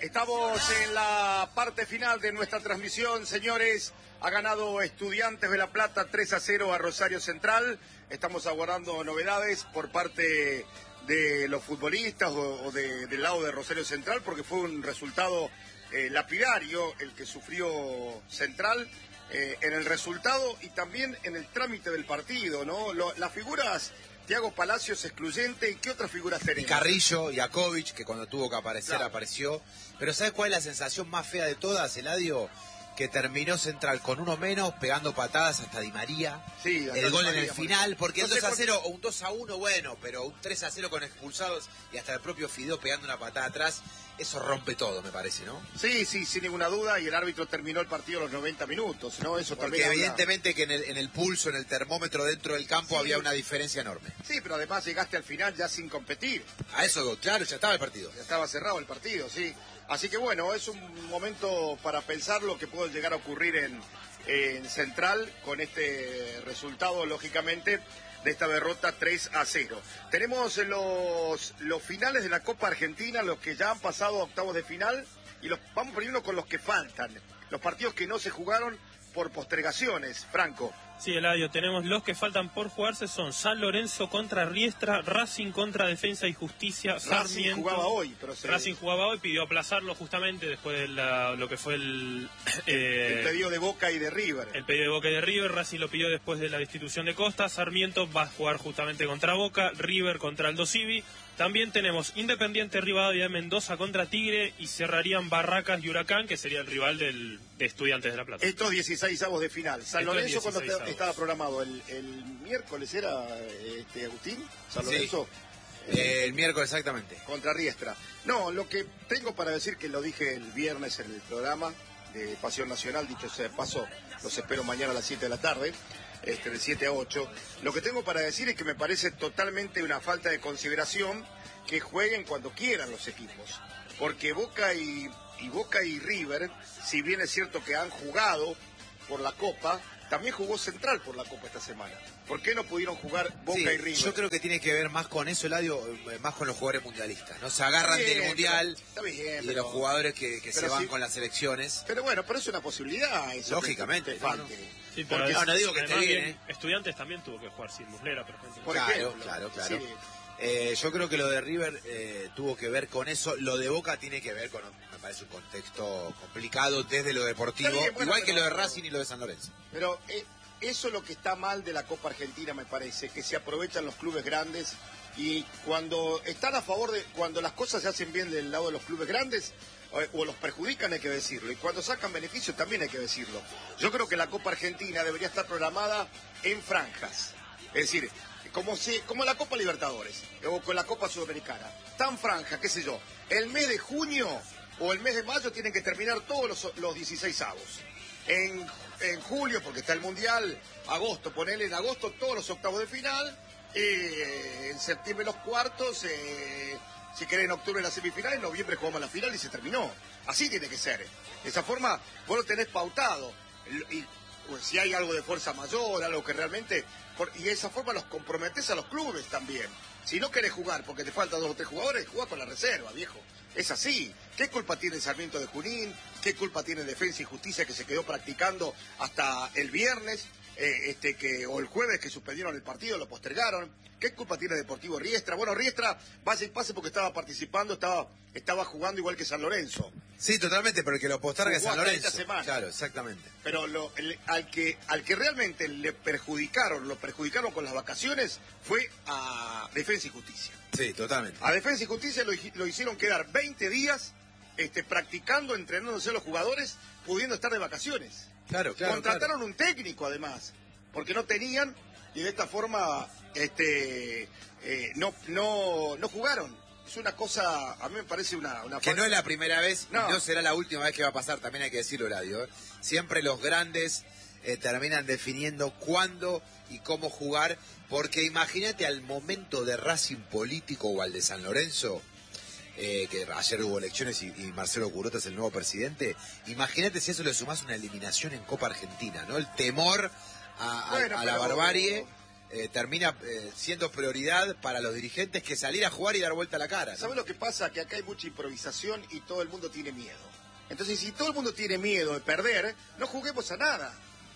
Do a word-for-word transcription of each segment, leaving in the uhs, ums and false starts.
Estamos en la parte final de nuestra transmisión, señores. Ha ganado Estudiantes de La Plata tres a cero a Rosario Central. Estamos aguardando novedades por parte de los futbolistas o, o de, del lado de Rosario Central, porque fue un resultado eh, lapidario el que sufrió Central eh, en el resultado y también en el trámite del partido, ¿no? Lo, las figuras... Thiago Palacios excluyente, ¿y qué otras figuras tenemos? Y Carrillo, Jakovic, que cuando tuvo que aparecer, claro, apareció. Pero ¿sabes cuál es la sensación más fea de todas, Eladio? Que terminó Central con uno menos, pegando patadas hasta Di María. Sí, el gol María, en el final, porque no el dos a cero por... o un dos a uno, bueno, pero un tres a cero con expulsados y hasta el propio Fideo pegando una patada atrás, eso rompe todo, me parece, ¿no? Sí, sí, sin ninguna duda, y el árbitro terminó el partido a los noventa minutos, ¿no? Eso porque también evidentemente habla... que en el, en el pulso, en el termómetro dentro del campo, sí, había una diferencia enorme. Sí, pero además llegaste al final ya sin competir. A eso, claro, ya estaba el partido. Ya estaba cerrado el partido, sí. Así que bueno, es un momento para pensar lo que puede llegar a ocurrir en, en Central con este resultado, lógicamente, de esta derrota tres a cero. Tenemos los, los finales de la Copa Argentina, los que ya han pasado a octavos de final, y los vamos primero con los que faltan, los partidos que no se jugaron por postergaciones. Franco. Sí, Eladio, tenemos los que faltan por jugarse, son San Lorenzo contra Riestra, Racing contra Defensa y Justicia, Sarmiento. Racing jugaba hoy, pero se... Racing jugaba hoy, pidió aplazarlo justamente después de la, lo que fue el... Eh, el pedido de Boca y de River. El pedido de Boca y de River, Racing lo pidió después de la destitución de Costa, Sarmiento va a jugar justamente contra Boca, River contra Aldo Civi. También tenemos Independiente Rivadavia de Mendoza contra Tigre y cerrarían Barracas y Huracán, que sería el rival del, de Estudiantes de La Plata. Estos dieciséis avos de final. San Estos Lorenzo cuando te, estaba programado, el, el miércoles era este, Agustín, San Lorenzo. Sí. Eh, el miércoles exactamente. Contra Riestra. No, lo que tengo para decir, que lo dije el viernes en el programa de Pasión Nacional, dicho sea de paso, los espero mañana a las siete de la tarde. Este, de siete a ocho. Lo que tengo para decir es que me parece totalmente una falta de consideración que jueguen cuando quieran los equipos. Porque Boca y, y Boca y River, si bien es cierto que han jugado por la Copa, también jugó Central por la Copa esta semana. ¿Por qué no pudieron jugar Boca sí, y River? Yo creo que tiene que ver más con eso, Eladio, más con los jugadores mundialistas, ¿no? Se agarran bien, del Mundial pero, bien, y de pero, los jugadores que, que se van sí, con las selecciones. Pero bueno, pero es una posibilidad. Eso lógicamente. Que te falte. No, no. Sí, pero porque, es, no, no digo que esté bien, ¿eh? Estudiantes también tuvo que jugar sin Muslera, por ejemplo. Por claro, ejemplo, claro, claro. Sí. Eh, yo creo que lo de River eh, tuvo que ver con eso. Lo de Boca tiene que ver con, me parece, un contexto complicado desde lo deportivo, bien, bueno, igual pero, que lo de Racing y lo de San Lorenzo. Pero eh, eso es lo que está mal de la Copa Argentina, me parece, que se aprovechan los clubes grandes y cuando están a favor de, cuando las cosas se hacen bien del lado de los clubes grandes o, o los perjudican, hay que decirlo, y cuando sacan beneficios también hay que decirlo. Yo creo que la Copa Argentina debería estar programada en franjas, es decir, como si, como la Copa Libertadores o con la Copa Sudamericana, tan franja, qué sé yo, el mes de junio o el mes de mayo tienen que terminar todos los, los dieciséis avos. En, en julio, porque está el Mundial, agosto, ponele en agosto todos los octavos de final, eh, en septiembre los cuartos, eh, si querés en octubre la semifinal, en noviembre jugamos la final y se terminó. Así tiene que ser. De esa forma vos lo tenés pautado. Y pues, si hay algo de fuerza mayor, algo que realmente... Por, y de esa forma los comprometés a los clubes también. Si no querés jugar porque te faltan dos o tres jugadores, jugá con la reserva, viejo. Es así. ¿Qué culpa tiene el Sarmiento de Junín? ¿Qué culpa tiene Defensa y Justicia, que se quedó practicando hasta el viernes? Eh, este que o el jueves, que suspendieron el partido, lo postergaron. ¿Qué culpa tiene Deportivo Riestra? Bueno, Riestra vaya y pase porque estaba participando, estaba estaba jugando igual que San Lorenzo. Sí, totalmente, pero el que lo posterga es San Lorenzo. Esta semana. Claro, exactamente. Pero lo, el, al que al que realmente le perjudicaron, lo perjudicaron con las vacaciones, fue a Defensa y Justicia. Sí, totalmente. A Defensa y Justicia lo, lo hicieron quedar veinte días este, practicando, entrenándose los jugadores, pudiendo estar de vacaciones. Claro, claro. Contrataron claro. un técnico además, porque no tenían, y de esta forma este eh, no no no jugaron. Es una cosa, a mí me parece una... una que falta. No es la primera vez, no. Y no será la última vez que va a pasar, también hay que decirlo, Eladio, ¿eh? Siempre los grandes eh, terminan definiendo cuándo y cómo jugar, porque imagínate al momento de Racing político o al de San Lorenzo, eh, que ayer hubo elecciones y, y Marcelo Curota es el nuevo presidente, imagínate si eso le sumás una eliminación en Copa Argentina, ¿no? El temor a, a, bueno, a la barbarie... eh, termina eh, siendo prioridad para los dirigentes que salir a jugar y dar vuelta a la cara, ¿no? ¿Sabes lo que pasa? Que acá hay mucha improvisación y todo el mundo tiene miedo. Entonces, si todo el mundo tiene miedo de perder, no juguemos a nada.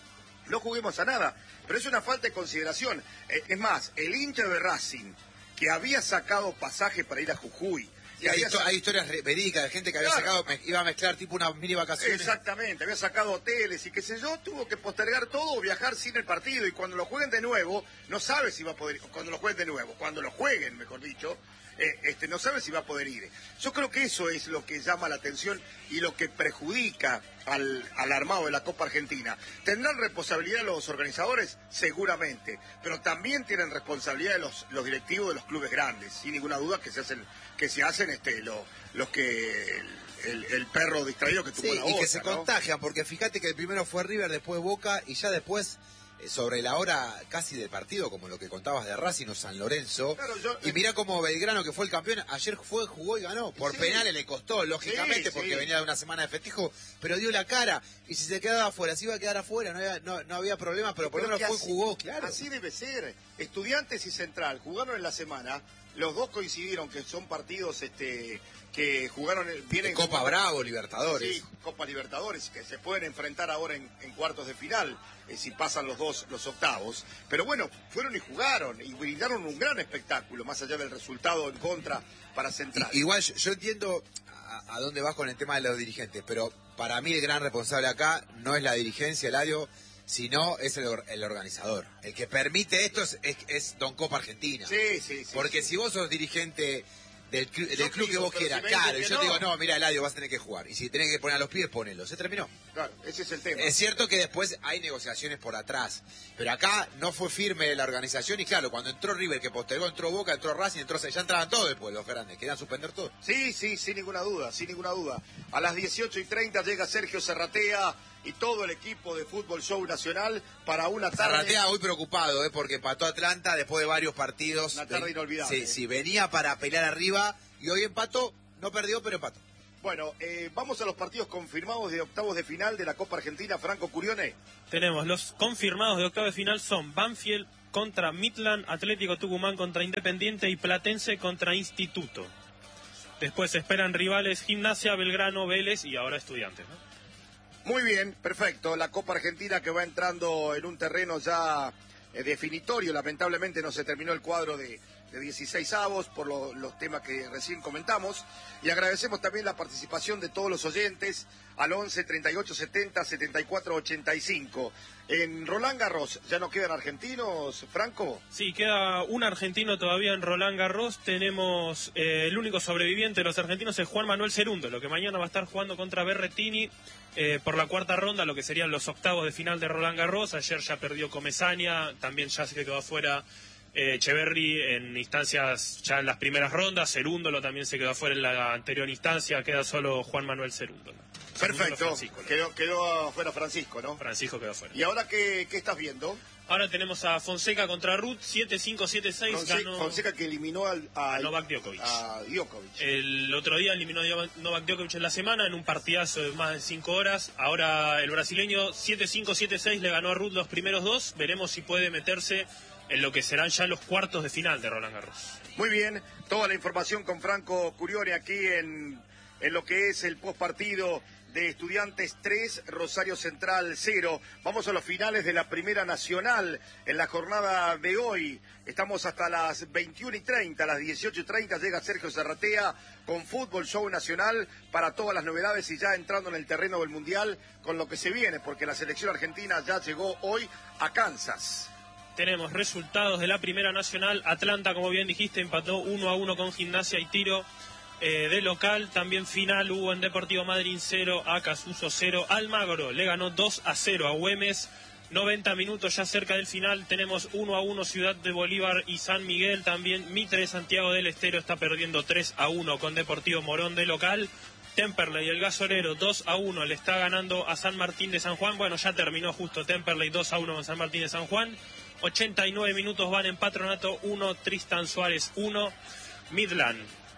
No juguemos a nada. Pero es una falta de consideración. Eh, es más, el hincha de Racing, que había sacado pasaje para ir a Jujuy. Y hay, histo hay historias verídicas de gente que había claro. sacado, me, iba a mezclar tipo unas mini vacaciones. Exactamente, había sacado hoteles y qué sé yo, tuvo que postergar todo o viajar sin el partido. Y cuando lo jueguen de nuevo, no sabe si va a poder, cuando lo jueguen de nuevo, cuando lo jueguen, mejor dicho, eh, este, no sabe si va a poder ir. Yo creo que eso es lo que llama la atención y lo que perjudica al, al armado de la Copa Argentina. ¿Tendrán responsabilidad los organizadores? Seguramente, pero también tienen responsabilidad los, los directivos de los clubes grandes, sin ninguna duda que se hacen, que se hacen este, lo, los que... El, el, el perro distraído que tuvo sí, la boca, y que se ¿no? contagian, porque fíjate que el primero fue River, después Boca, y ya después, eh, sobre la hora casi del partido, como lo que contabas de Racing o San Lorenzo, claro, yo, y eh, mirá como Belgrano, que fue el campeón, ayer fue, jugó y ganó, por sí, penales le costó, lógicamente, sí, porque sí. venía de una semana de festejo, pero dio la cara, y si se quedaba afuera, si iba a quedar afuera, no había, no, no había problema, pero por lo menos fue, así, jugó, claro. Así debe ser. Estudiantes y Central jugaron en la semana, los dos coincidieron que son partidos este que jugaron vienen Copa Bravo, Libertadores. Sí, Copa Libertadores, que se pueden enfrentar ahora en, en cuartos de final, eh, si pasan los dos los octavos. Pero bueno, fueron y jugaron y brindaron un gran espectáculo, más allá del resultado en contra para Central. I, igual yo, yo entiendo a, a dónde vas con el tema de los dirigentes, pero para mí el gran responsable acá no es la dirigencia, Eladio, sino es el, el organizador. El que permite esto es, es, es Don Copa Argentina. Sí, sí, sí. Porque sí. si vos sos dirigente del, del Yo club pido, que vos quieras, si claro, y yo no. te digo, no, mira, Eladio, vas a tener que jugar. Y si tenés que poner a los pies, ponelo. Se terminó. Claro, ese es el tema. Es cierto que después hay negociaciones por atrás, pero acá no fue firme la organización y claro, cuando entró River, que postergó, entró Boca, entró Racing, entró, ya entraban todos después los grandes, querían suspender todo. Sí, sí, sin ninguna duda, sin ninguna duda. A las dieciocho y treinta llega Sergio Serratea y todo el equipo de Fútbol Show Nacional para una tarde... Serratea muy preocupado, ¿eh? Porque empató Atlanta después de varios partidos. Una tarde inolvidable. Sí, sí, venía para pelear arriba y hoy empató, no perdió, pero empató. Bueno, eh, vamos a los partidos confirmados de octavos de final de la Copa Argentina. Franco Curione. Tenemos los confirmados de octavos de final son Banfield contra Midland, Atlético Tucumán contra Independiente y Platense contra Instituto. Después se esperan rivales Gimnasia, Belgrano, Vélez y ahora Estudiantes, ¿no? Muy bien, perfecto. La Copa Argentina que va entrando en un terreno ya eh, definitorio. Lamentablemente no se terminó el cuadro de, de dieciséis avos por lo, los temas que recién comentamos. Y agradecemos también la participación de todos los oyentes al once, treinta y ocho, setenta, setenta y cuatro, ochenta y cinco. En Roland Garros, ¿ya no quedan argentinos, Franco? Sí, queda un argentino todavía en Roland Garros. Tenemos eh, el único sobreviviente de los argentinos es Juan Manuel Cerundo, lo que mañana va a estar jugando contra Berrettini eh, por la cuarta ronda, lo que serían los octavos de final de Roland Garros. Ayer ya perdió Comesaña, también ya se quedó afuera eh, Echeverry en instancias ya en las primeras rondas. Cerúndolo también se quedó afuera en la anterior instancia, queda solo Juan Manuel Cerundo, ¿no? Perfecto, Francisco, ¿no? quedó, quedó afuera Francisco, ¿no? Francisco quedó afuera. ¿Y ahora qué, qué estás viendo? Ahora tenemos a Fonseca contra Ruth, siete cinco, siete seis, Fonseca, ganó Fonseca que eliminó al, a, a Novak Djokovic. A Djokovic. El otro día eliminó a Novak Djokovic en la semana en un partidazo de más de cinco horas. Ahora el brasileño siete cinco, siete seis le ganó a Ruth los primeros dos. Veremos si puede meterse en lo que serán ya los cuartos de final de Roland Garros. Muy bien, toda la información con Franco Curione aquí en, en lo que es el postpartido de Estudiantes tres, Rosario Central cero. Vamos a los finales de la Primera Nacional en la jornada de hoy. Estamos hasta las veintiuna y treinta, a las dieciocho y treinta llega Sergio Serratea con Fútbol Show Nacional para todas las novedades y ya entrando en el terreno del Mundial con lo que se viene, porque la selección argentina ya llegó hoy a Kansas. Tenemos resultados de la Primera Nacional. Atlanta, como bien dijiste, empató uno a uno con Gimnasia y Tiro. Eh, de local, también final hubo en Deportivo Madryn cero, a Casuso cero. Almagro le ganó dos a cero a Güemes. noventa minutos ya cerca del final, tenemos uno a uno Ciudad de Bolívar y San Miguel. También Mitre Santiago del Estero está perdiendo tres a uno con Deportivo Morón de local. Temperley, el gasolero, dos a uno le está ganando a San Martín de San Juan. Bueno, ya terminó justo Temperley, dos a uno con San Martín de San Juan. ochenta y nueve minutos van en Patronato uno, Tristan Suárez uno. Midland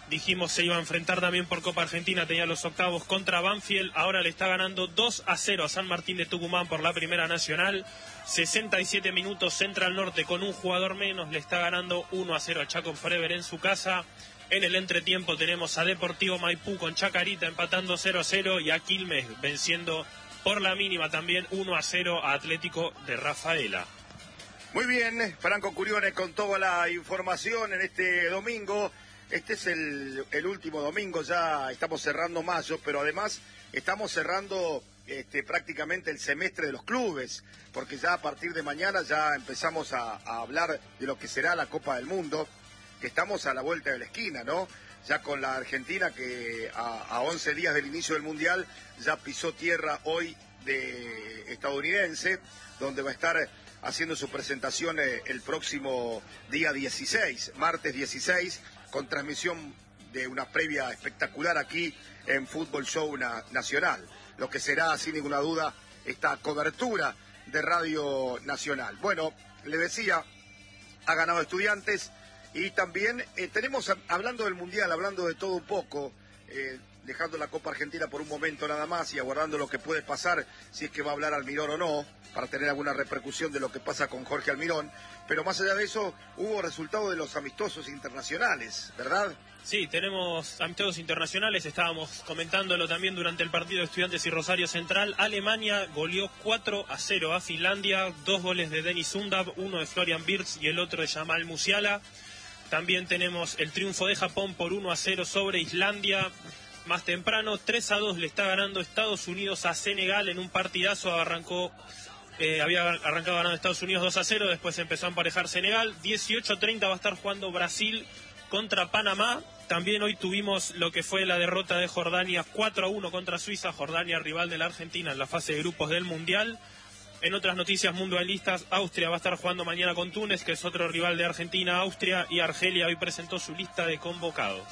dijimos se iba a enfrentar también por Copa Argentina, tenía los octavos contra Banfield, ahora le está ganando dos a cero a San Martín de Tucumán por la Primera Nacional, sesenta y siete minutos, Central Norte con un jugador menos, le está ganando uno a cero a Chaco Forever en su casa. En el entretiempo tenemos a Deportivo Maipú con Chacarita empatando cero a cero y a Quilmes venciendo por la mínima también uno a cero a Atlético de Rafaela. Muy bien, Franco Curione con toda la información en este domingo. Este es el, el último domingo, ya estamos cerrando mayo, pero además estamos cerrando este, prácticamente el semestre de los clubes, porque ya a partir de mañana ya empezamos a, a hablar de lo que será la Copa del Mundo, que estamos a la vuelta de la esquina, ¿no? Ya con la Argentina que a, a once días del inicio del Mundial ya pisó tierra hoy de estadounidense, donde va a estar haciendo su presentación eh, el próximo día dieciséis, martes dieciséis, con transmisión de una previa espectacular aquí en Fútbol Show na- Nacional, lo que será sin ninguna duda esta cobertura de Radio Nacional. Bueno, le decía, ha ganado Estudiantes y también eh, tenemos, hablando del Mundial, hablando de todo un poco, eh, dejando la Copa Argentina por un momento nada más y aguardando lo que puede pasar, si es que va a hablar Almirón o no, para tener alguna repercusión de lo que pasa con Jorge Almirón. Pero más allá de eso, hubo resultado de los amistosos internacionales, ¿verdad? Sí, tenemos amistosos internacionales, estábamos comentándolo también durante el partido de Estudiantes y Rosario Central. Alemania goleó cuatro a cero a Finlandia, dos goles de Denis Sundab, uno de Florian Wirtz y el otro de Jamal Musiala. También tenemos el triunfo de Japón por uno a cero sobre Islandia. Más temprano, tres a dos le está ganando Estados Unidos a Senegal en un partidazo. Arrancó, eh, había arrancado ganando Estados Unidos dos a cero, después empezó a emparejar Senegal. dieciocho a treinta va a estar jugando Brasil contra Panamá. También hoy tuvimos lo que fue la derrota de Jordania cuatro a uno contra Suiza. Jordania, rival de la Argentina en la fase de grupos del Mundial. En otras noticias mundialistas, Austria va a estar jugando mañana con Túnez, que es otro rival de Argentina. Austria y Argelia hoy presentó su lista de convocados.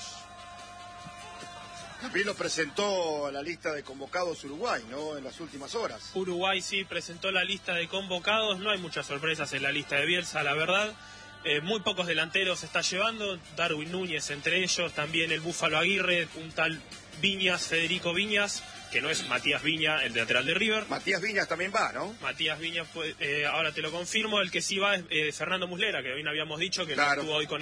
También lo presentó la lista de convocados Uruguay, ¿no? En las últimas horas. Uruguay sí presentó la lista de convocados. No hay muchas sorpresas en la lista de Bielsa, la verdad. Eh, muy pocos delanteros se está llevando. Darwin Núñez entre ellos. También el Búfalo Aguirre, un tal Viñas, Federico Viñas, que no es Matías Viña, el lateral de River. Matías Viñas también va, ¿no? Matías Viña, pues, eh, ahora te lo confirmo. El que sí va es eh, Fernando Muslera, que hoy no habíamos dicho que claro. no estuvo hoy con